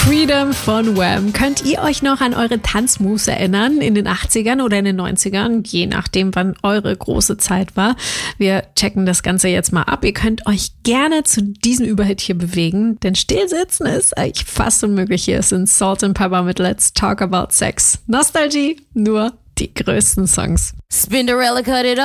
Freedom von Wham. Könnt ihr euch noch an eure Tanzmoves erinnern in den 80ern oder in den 90ern? Je nachdem, wann eure große Zeit war. Wir checken das Ganze jetzt mal ab. Ihr könnt euch gerne zu diesem Überhit hier bewegen, denn stillsitzen ist eigentlich fast unmöglich. Hier sind Salt and Pepper mit Let's Talk About Sex. Nostalgie, nur die größten Songs. Spinderella cut it